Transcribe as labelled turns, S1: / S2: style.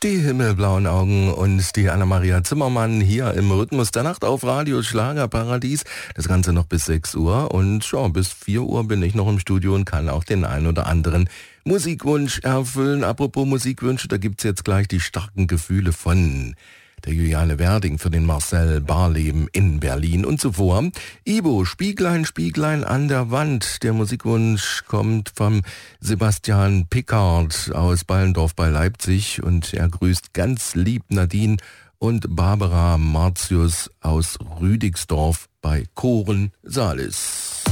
S1: Die himmelblauen Augen und die Anna-Maria Zimmermann hier im Rhythmus der Nacht auf Radio Schlagerparadies. Das Ganze noch bis 6 Uhr und ja, bis 4 Uhr bin ich noch im Studio und kann auch den einen oder anderen Musikwunsch erfüllen. Apropos Musikwünsche, da gibt's jetzt gleich die starken Gefühle von der Juliane Werding für den Marcel Barleben in Berlin. Und zuvor Ibo, Spieglein, Spieglein an der Wand. Der Musikwunsch kommt vom Sebastian Pickard aus Ballendorf bei Leipzig und er grüßt ganz lieb Nadine und Barbara Martius aus Rüdigsdorf bei Koren Salis.